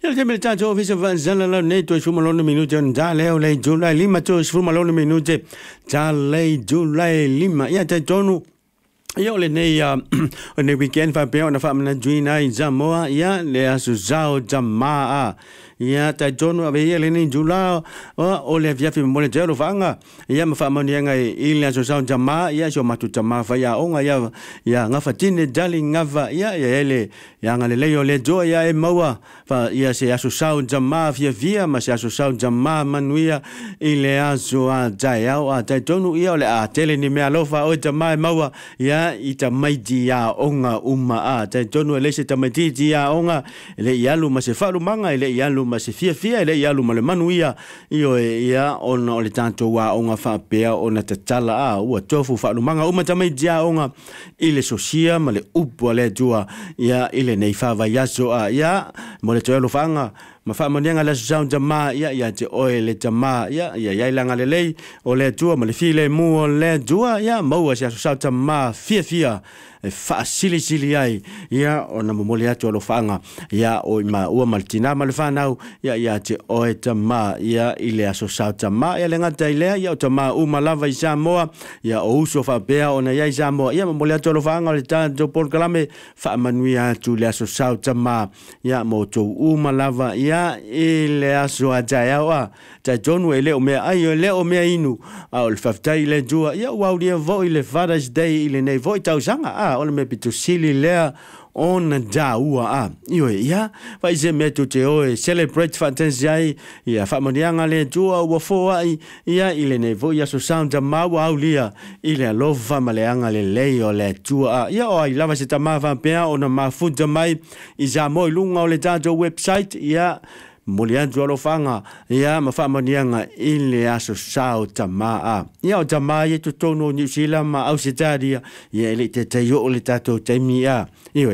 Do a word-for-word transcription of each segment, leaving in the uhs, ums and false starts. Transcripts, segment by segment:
Ya te mele tato ofisa van zala la ne to shuma lona minute ja leo le July lima to shuma lona minute ja le July lima ya te tonu ya le ne ya ne weekend fa pe ona fa mna juina Samoa ya le asu zao jamaa ya te tonu ave ya le ne July o le via fi mo le jero fanga ya ma fa mani nga ile asu zao jamaa ya so matu jamaa fa ya onga ya ya nga fa tine dali ngava ya ya ele ya nga le le yo le jo ya e maua fa ia se aso sau jamaa via via ma se aso sau jamaa manuia ile aso a jaya a tai tonu ia le a tele ni me alofa o jamaa maua ia ita maiti ya onga uma a tai tonu le se tamati ya onga le yalu ma se falu manga le yalu ma se fia fia le yalu ma le manuia io ia ona o le tanto wa onga fa pea ona tatala a ua tofu falu manga uma tamati ya onga ile sosia ma le upo le jua ia ile nei fa va yaso a ia mo le toelo fanga ma fa mania la sound jamaa ia ia te oe le jamaa ia ia ia langa le lei o le tua ma le file mu o le tua ia mo sia sound jamaa fia fia fa sili sili ai ia ona mo le atu lo fanga ia o ma o maltina ma le fanau ia ia te oe jamaa ia ile aso sound jamaa ia lenga taile ia o jamaa u malava i Samoa ia o uso fa bea ona ia Samoa ia mo le atu lo fanga le tanto por kalame fa manuia tu le aso sound jamaa ia mo to u malava ia ile aso ajaya wa ta jonu ele o me ai le o me inu a o faftai le jua ia wa dia vo ile Father's Day ile nei vo tau sanga a o me pitu sili le on da ua a io ia vai se metu te o celebrate fantasy ia fa manianga le jua wa fo ai ia ile nei vo ia so sound ma wa ulia ile love famaleanga le le o le jua ia o ai lava se tama va pea ona ma futa mai i za mo lunga o le tato website ia Molian jolo fanga ia ma fa manianga ile aso sao tamaa ia o tamaa ye to tono New Zealand ma Australia ia ile te te yo le tato te mia ia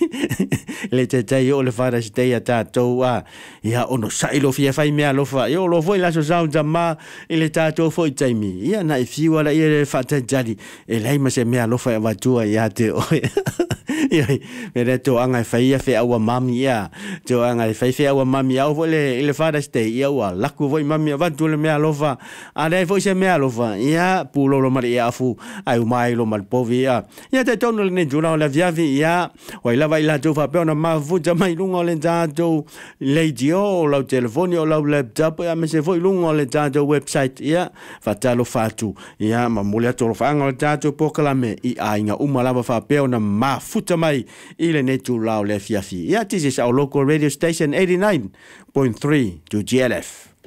ile te te yo le Father's Day tato a ia ono sailo fia fai mea lo fa yo lo foi la so sao tamaa ile tato foi te mi ia na if you ala ile fa te jadi ele ma se mea lo fa va tua ia te o ia me to anga fai fe awa mami ia to anga fai fe awa mami au vole ile Father's Day ia wa laku voi mami va tu le mea lofa ale foi se mea lofa ia pulo lo mari afu ai mai lo mal povia ia te tono le juna la viavi ia wa ila vai la to fa pe ona ma vuja mai lungo le jato ledio lo telefoni o lo laptop ia me se foi lungo le jato website ia fatalo fatu ia ma mulia to fa ngol jato pokalame i ainga umalava fa pe ona ma futa mai ile netu lao le fiafi ia this is our local radio station eighty-nine point three to G L F.